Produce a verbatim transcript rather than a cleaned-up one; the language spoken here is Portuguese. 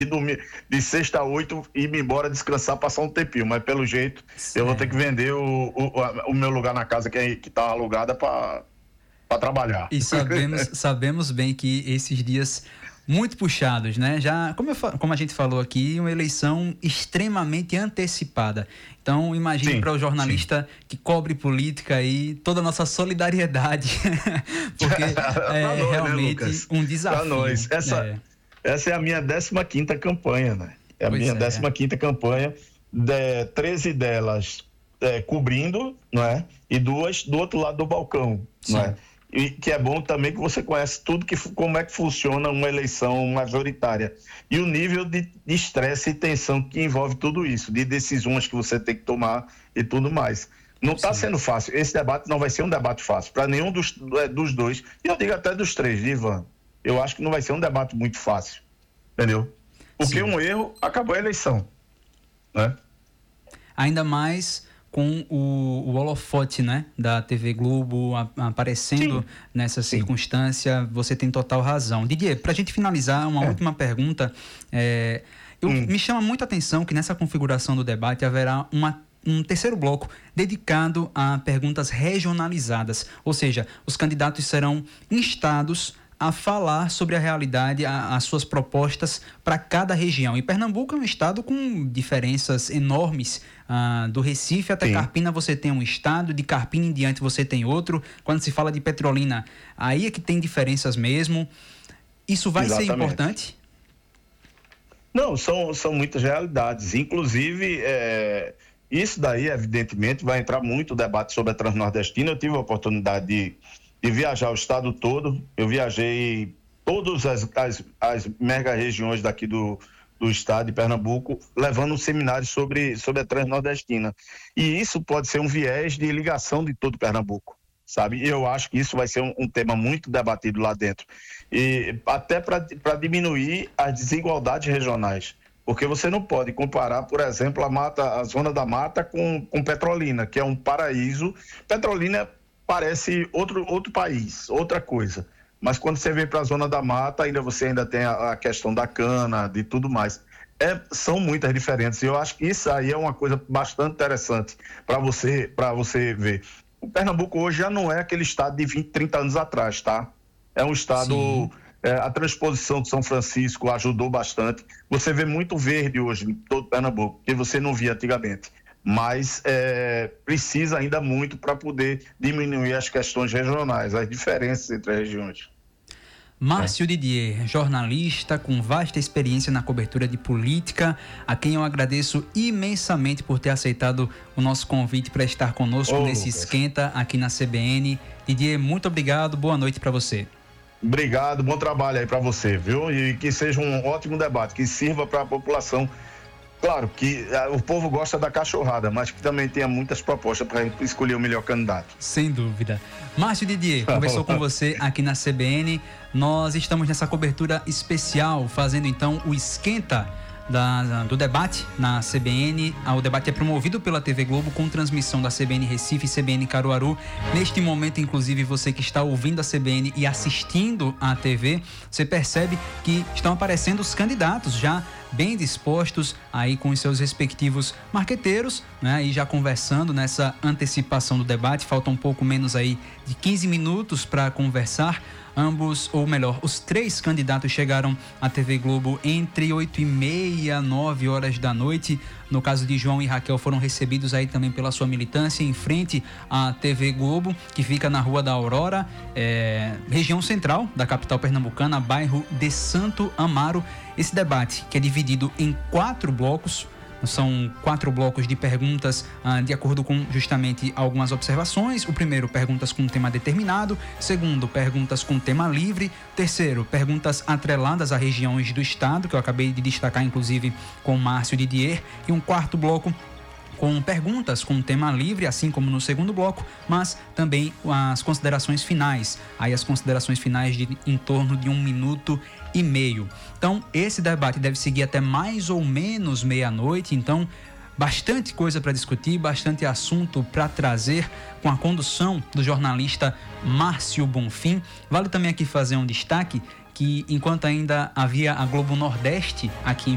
dormir de sexta a oito e ir embora descansar, passar um tempinho, mas pelo jeito certo. Eu vou ter que vender o, o, o meu lugar na casa que é, que tá alugada para para trabalhar. E sabemos, sabemos bem que esses dias muito puxados, né? Já, como, eu, como a gente falou aqui, uma eleição extremamente antecipada. Então, imagine para o jornalista sim. que cobre política aí, toda a nossa solidariedade, porque é nós, realmente né, um desafio. Para nós. Essa, é. essa é a minha décima quinta campanha, né? É a pois minha décima é. quinta campanha, de, treze delas é, cobrindo, não é? E duas do outro lado do balcão, sim. não é? E que é bom também que você conhece tudo, que, como é que funciona uma eleição majoritária. E o nível de estresse e tensão que envolve tudo isso, de decisões que você tem que tomar e tudo mais. Não está sendo fácil. Esse debate não vai ser um debate fácil para nenhum dos, dos dois, e eu digo até dos três, Ivan. Eu acho que não vai ser um debate muito fácil, entendeu? Porque Sim. um erro acabou a eleição, né? Ainda mais com o, o holofote, né, da T V Globo a, aparecendo Sim. nessa Sim. circunstância, você tem total razão. Didier, para a gente finalizar, uma é. última pergunta. É, eu, hum. Me chama muito a atenção que nessa configuração do debate haverá uma um terceiro bloco dedicado a perguntas regionalizadas, ou seja, os candidatos serão instados a falar sobre a realidade, a, as suas propostas para cada região. E Pernambuco é um estado com diferenças enormes. Ah, do Recife até Sim. Carpina você tem um estado, de Carpina em diante você tem outro. Quando se fala de Petrolina, aí é que tem diferenças mesmo. Isso vai Exatamente. ser importante? Não, são, são muitas realidades. Inclusive, é, isso daí, evidentemente, vai entrar muito debate sobre a Transnordestina. Eu tive a oportunidade de de viajar o estado todo. Eu viajei todas as, as, as mega regiões daqui do, do estado de Pernambuco, levando um seminário sobre, sobre a Transnordestina. E isso pode ser um viés de ligação de todo Pernambuco, sabe? E eu acho que isso vai ser um, um tema muito debatido lá dentro. E até para diminuir as desigualdades regionais. Porque você não pode comparar, por exemplo, a, mata, a zona da mata com, com Petrolina, que é um paraíso. Petrolina parece outro, outro país, outra coisa. Mas quando você vem para a zona da mata, ainda você ainda tem a, a questão da cana, de tudo mais. É, são muitas diferentes. E eu acho que isso aí é uma coisa bastante interessante para você, para você ver. O Pernambuco hoje já não é aquele estado de vinte, trinta anos atrás, tá? É um estado... É, a transposição de São Francisco ajudou bastante. Você vê muito verde hoje em todo Pernambuco, que você não via antigamente. Mas é, precisa ainda muito para poder diminuir as questões regionais, as diferenças entre as regiões. Márcio é. Didier, jornalista com vasta experiência na cobertura de política, a quem eu agradeço imensamente por ter aceitado o nosso convite para estar conosco Ô, nesse Lucas. Esquenta aqui na C B N. Didier, muito obrigado, boa noite para você. Obrigado, bom trabalho aí para você, viu? E que seja um ótimo debate, que sirva para a população. Claro que uh, o povo gosta da cachorrada, mas que também tenha muitas propostas para escolher o melhor candidato. Sem dúvida. Márcio Didier, conversou com você aqui na C B N. Nós estamos nessa cobertura especial, fazendo então o esquenta da, do debate na C B N. O debate é promovido pela T V Globo com transmissão da C B N Recife e C B N Caruaru. Neste momento, inclusive, você que está ouvindo a C B N e assistindo à T V, você percebe que estão aparecendo os candidatos já bem dispostos aí com os seus respectivos marqueteiros, né? E já conversando nessa antecipação do debate. Falta um pouco menos aí de quinze minutos para conversar. Ambos, ou melhor, os três candidatos chegaram à T V Globo entre oito e meia, nove horas da noite. No caso de João e Raquel, foram recebidos aí também pela sua militância em frente à T V Globo, que fica na Rua da Aurora, é, região central da capital pernambucana, bairro de Santo Amaro. Esse debate, que é dividido em quatro blocos, são quatro blocos de perguntas ah, de acordo com justamente algumas observações. O primeiro, perguntas com tema determinado. Segundo, perguntas com tema livre. Terceiro, perguntas atreladas a regiões do estado, que eu acabei de destacar inclusive com Márcio Didier. E um quarto bloco com perguntas com tema livre, assim como no segundo bloco, mas também as considerações finais. Aí as considerações finais de em torno de um minuto e meio. Então, esse debate deve seguir até mais ou menos meia-noite. Então, bastante coisa para discutir, bastante assunto para trazer, com a condução do jornalista Márcio Bonfim. Vale também aqui fazer um destaque que, enquanto ainda havia a Globo Nordeste aqui em